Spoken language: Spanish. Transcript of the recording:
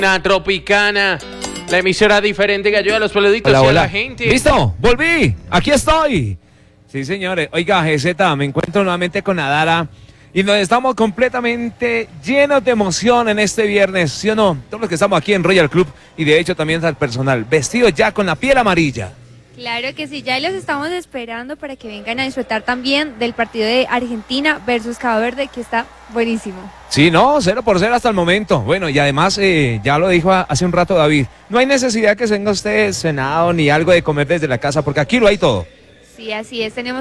La Tropicana, la emisora diferente que ayuda a los peluditos y a la gente. ¡Listo! ¡Volví! ¡Aquí estoy! Sí, señores. Oiga, GZ, me encuentro nuevamente con Adara y nos estamos completamente llenos de emoción en este viernes, ¿sí o no? Todos los que estamos aquí en Royal Club y de hecho también está el personal, vestidos ya con la piel amarilla. Claro que sí, ya los estamos esperando para que vengan a disfrutar también del partido de Argentina versus Cabo Verde, que está buenísimo. Sí, no, 0-0 hasta el momento. Bueno, y además, ya lo dijo hace un rato David, no hay necesidad que tenga usted cenado ni algo de comer desde la casa, porque aquí lo hay todo. Sí, así es, tenemos